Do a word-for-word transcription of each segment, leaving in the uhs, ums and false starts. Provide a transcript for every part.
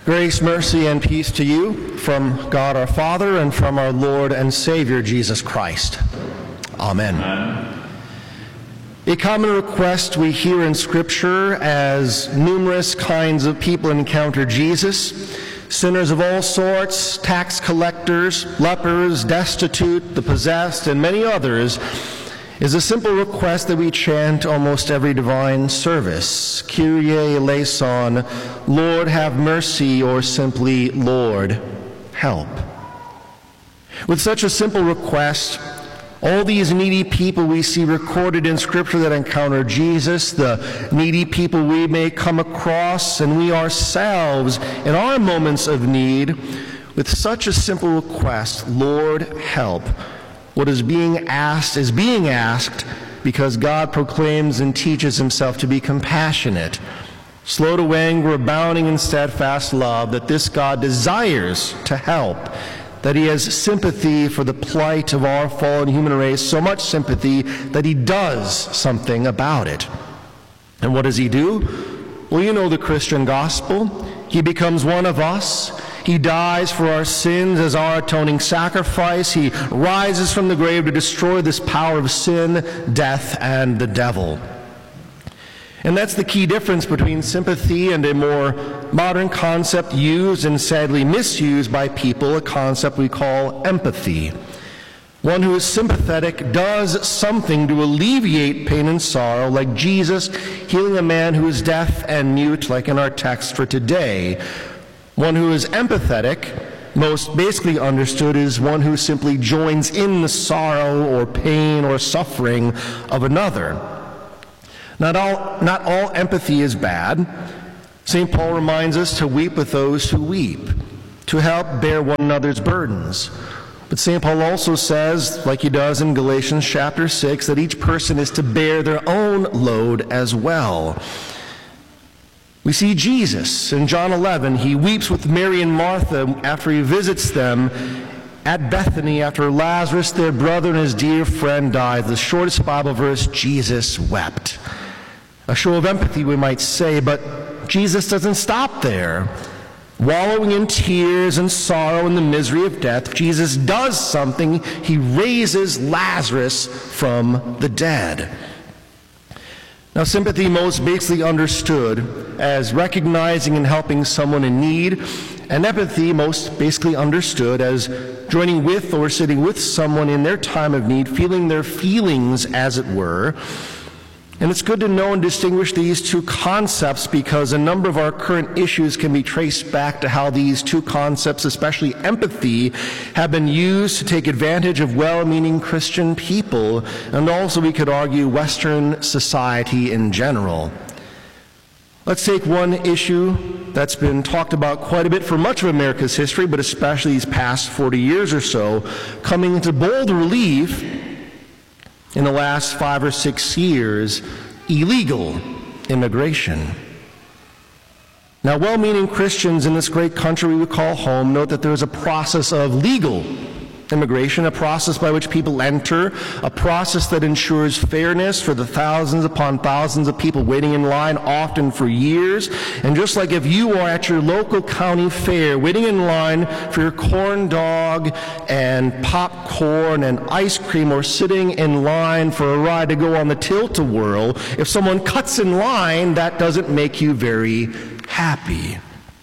Grace, mercy, and peace to you from God our Father and from our Lord and Savior Jesus Christ. Amen. Amen. A common request we hear in Scripture as numerous kinds of people encounter Jesus, sinners of all sorts, tax collectors, lepers, destitute, the possessed, and many others, is a simple request that we chant almost every divine service. Kyrie eleison, Lord have mercy, or simply, Lord, help. With such a simple request, all these needy people we see recorded in Scripture that encounter Jesus, the needy people we may come across, and we ourselves in our moments of need, with such a simple request, Lord, help. What is being asked is being asked because God proclaims and teaches himself to be compassionate, slow to anger, abounding in steadfast love, that this God desires to help, that he has sympathy for the plight of our fallen human race, so much sympathy that he does something about it. And what does he do? Well, you know the Christian gospel. He becomes one of us. He dies for our sins as our atoning sacrifice. He rises from the grave to destroy this power of sin, death, and the devil. And that's the key difference between sympathy and a more modern concept used and sadly misused by people, a concept we call empathy. One who is sympathetic does something to alleviate pain and sorrow, like Jesus healing a man who is deaf and mute, like in our text for today. One who is empathetic, most basically understood, is one who simply joins in the sorrow or pain or suffering of another. Not all, not all empathy is bad. Saint Paul reminds us to weep with those who weep, to help bear one another's burdens. But Saint Paul also says, like he does in Galatians chapter six, that each person is to bear their own load as well. We see Jesus in John eleven. He weeps with Mary and Martha after he visits them at Bethany after Lazarus, their brother and his dear friend, died. The shortest Bible verse, Jesus wept. A show of empathy, we might say, but Jesus doesn't stop there. Wallowing in tears and sorrow and the misery of death, Jesus does something. He raises Lazarus from the dead. Now, sympathy, most basically understood as recognizing and helping someone in need, and empathy, most basically understood as joining with or sitting with someone in their time of need, feeling their feelings, as it were. And it's good to know and distinguish these two concepts because a number of our current issues can be traced back to how these two concepts, especially empathy, have been used to take advantage of well-meaning Christian people, and also, we could argue, Western society in general. Let's take one issue that's been talked about quite a bit for much of America's history, but especially these past forty years or so, coming into bold relief in the last five or six years, illegal immigration. Now, well-meaning Christians in this great country we would call home note that there is a process of legal immigration, a process by which people enter, a process that ensures fairness for the thousands upon thousands of people waiting in line, often for years. And just like if you are at your local county fair waiting in line for your corn dog and popcorn and ice cream, or sitting in line for a ride to go on the tilt-a-whirl, if someone cuts in line, that doesn't make you very happy.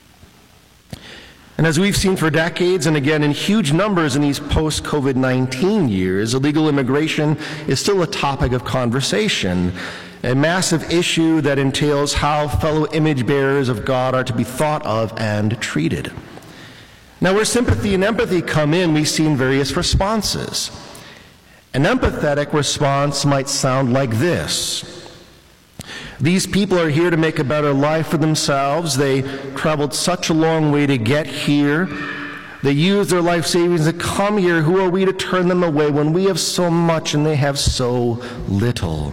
And as we've seen for decades, and again in huge numbers in these post-COVID nineteen years, illegal immigration is still a topic of conversation, a massive issue that entails how fellow image bearers of God are to be thought of and treated. Now, where sympathy and empathy come in, we see in various responses. An empathetic response might sound like this. These people are here to make a better life for themselves. They traveled such a long way to get here. They used their life savings to come here. Who are we to turn them away when we have so much and they have so little?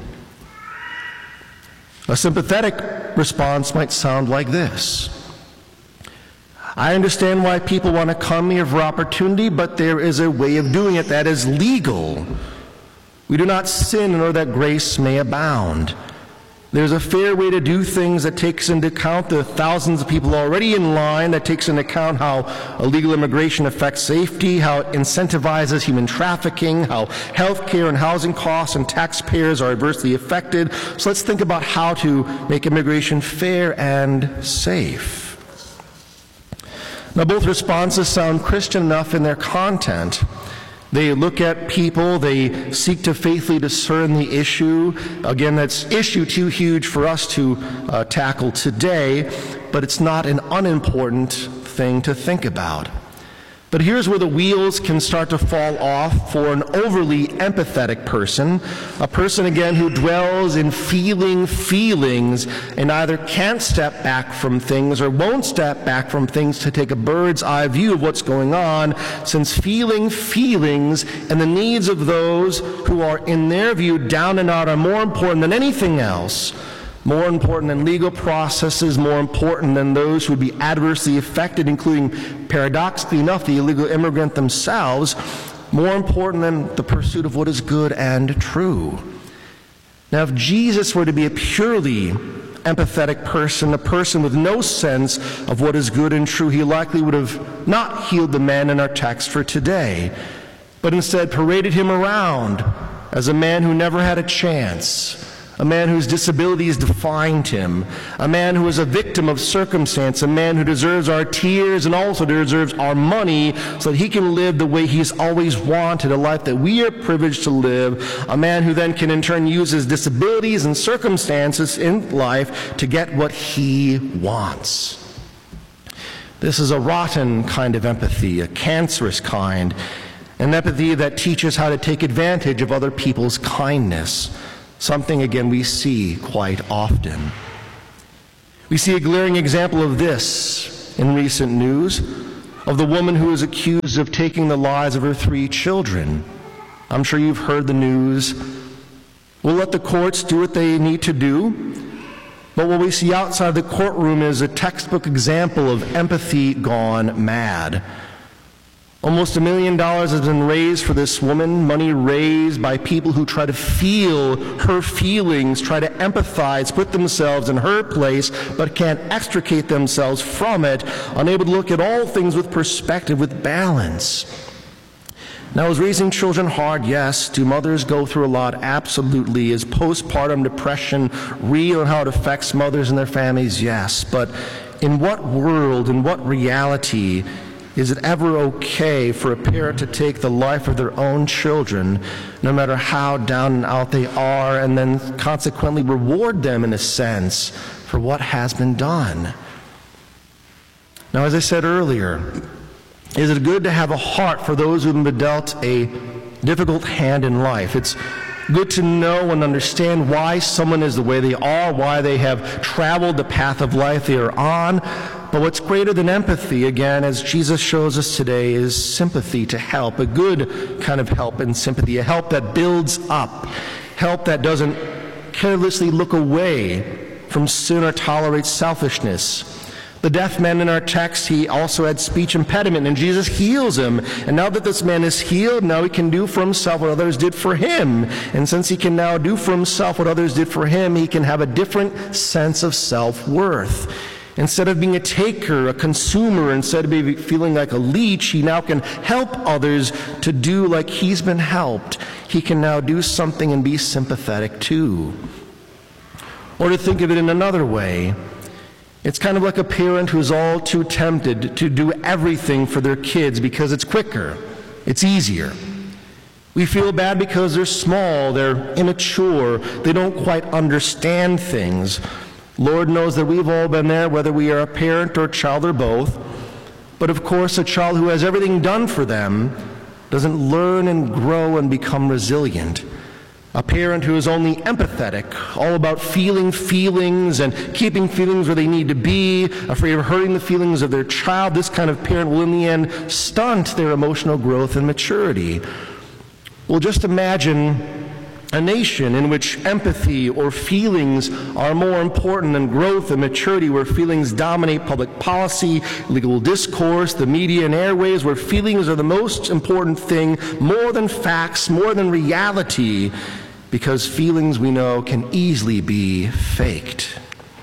A sympathetic response might sound like this. I understand why people want to come here for opportunity, but there is a way of doing it that is legal. We do not sin in order that grace may abound. There's a fair way to do things that takes into account the thousands of people already in line, that takes into account how illegal immigration affects safety, how it incentivizes human trafficking, how health care and housing costs and taxpayers are adversely affected. So let's think about how to make immigration fair and safe. Now, both responses sound Christian enough in their content. They look at people, they seek to faithfully discern the issue. Again, that's issue too huge for us to uh, tackle today, but it's not an unimportant thing to think about. But here's where the wheels can start to fall off for an overly empathetic person, a person, again, who dwells in feeling feelings and either can't step back from things or won't step back from things to take a bird's eye view of what's going on, since feeling feelings and the needs of those who are, in their view, down and out are more important than anything else. More important than legal processes, more important than those who would be adversely affected, including, paradoxically enough, the illegal immigrant themselves, more important than the pursuit of what is good and true. Now, if Jesus were to be a purely empathetic person, a person with no sense of what is good and true, he likely would have not healed the man in our text for today, but instead paraded him around as a man who never had a chance, a man whose disabilities defined him, a man who is a victim of circumstance, a man who deserves our tears and also deserves our money so that he can live the way he's always wanted, a life that we are privileged to live, a man who then can in turn use his disabilities and circumstances in life to get what he wants. This is a rotten kind of empathy, a cancerous kind, an empathy that teaches how to take advantage of other people's kindness. Something, again, we see quite often. We see a glaring example of this in recent news, of the woman who is accused of taking the lives of her three children. I'm sure you've heard the news. We'll let the courts do what they need to do, but what we see outside the courtroom is a textbook example of empathy gone mad. Almost a million dollars has been raised for this woman, money raised by people who try to feel her feelings, try to empathize, put themselves in her place, but can't extricate themselves from it, unable to look at all things with perspective, with balance. Now, is raising children hard? Yes. Do mothers go through a lot? Absolutely. Is postpartum depression real and how it affects mothers and their families? Yes. But in what world, in what reality, is it ever okay for a parent to take the life of their own children, no matter how down and out they are, and then consequently reward them, in a sense, for what has been done? Now, as I said earlier, is it good to have a heart for those who have been dealt a difficult hand in life? It's good to know and understand why someone is the way they are, why they have traveled the path of life they are on. But what's greater than empathy, again, as Jesus shows us today, is sympathy, to help, a good kind of help and sympathy, a help that builds up, help that doesn't carelessly look away from sin or tolerate selfishness. The deaf man in our text, he also had speech impediment, and Jesus heals him. And now that this man is healed, now he can do for himself what others did for him. And since he can now do for himself what others did for him, he can have a different sense of self-worth. Instead of being a taker, a consumer, instead of being feeling like a leech, he now can help others to do like he's been helped. He can now do something and be sympathetic too. Or to think of it in another way, it's kind of like a parent who's all too tempted to do everything for their kids because it's quicker, it's easier. We feel bad because they're small, they're immature, they don't quite understand things. Lord knows that we've all been there, whether we are a parent or a child or both. But of course, a child who has everything done for them doesn't learn and grow and become resilient. A parent who is only empathetic, all about feeling feelings and keeping feelings where they need to be, afraid of hurting the feelings of their child, this kind of parent will in the end stunt their emotional growth and maturity. Well, just imagine a nation in which empathy or feelings are more important than growth and maturity, where feelings dominate public policy, legal discourse, the media and airwaves, where feelings are the most important thing, more than facts, more than reality. because feelings, we know, can easily be faked.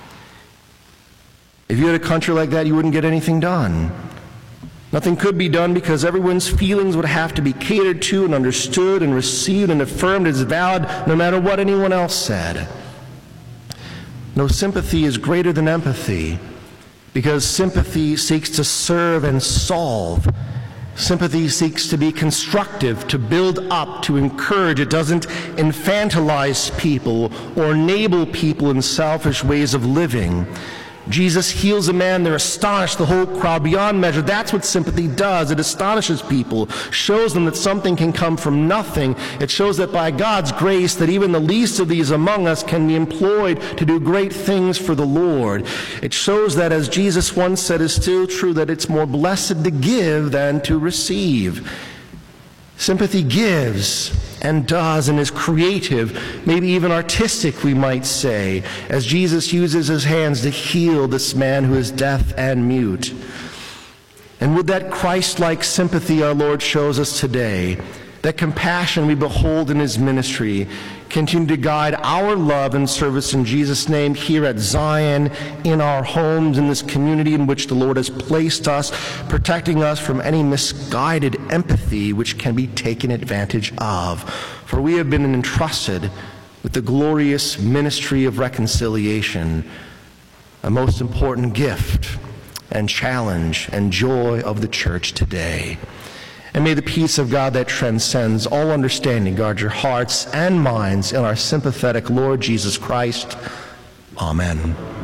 If you had a country like that, you wouldn't get anything done. Nothing could be done because everyone's feelings would have to be catered to and understood and received and affirmed as valid no matter what anyone else said. No, sympathy is greater than empathy because sympathy seeks to serve and solve. Sympathy seeks to be constructive, to build up, to encourage. It doesn't infantilize people or enable people in selfish ways of living. Jesus heals a man, they're astonished, the whole crowd beyond measure. That's what sympathy does. It astonishes people, shows them that something can come from nothing. It shows that by God's grace that even the least of these among us can be employed to do great things for the Lord. It shows that, as Jesus once said is still true, that it's more blessed to give than to receive. Sympathy gives and does and is creative, maybe even artistic, we might say, as Jesus uses his hands to heal this man who is deaf and mute. And with that Christ-like sympathy our Lord shows us today, that compassion we behold in his ministry, continue to guide our love and service in Jesus' name here at Zion, in our homes, in this community in which the Lord has placed us, protecting us from any misguided empathy which can be taken advantage of. For we have been entrusted with the glorious ministry of reconciliation, a most important gift and challenge and joy of the church today. And may the peace of God that transcends all understanding guard your hearts and minds in our sympathetic Lord Jesus Christ. Amen.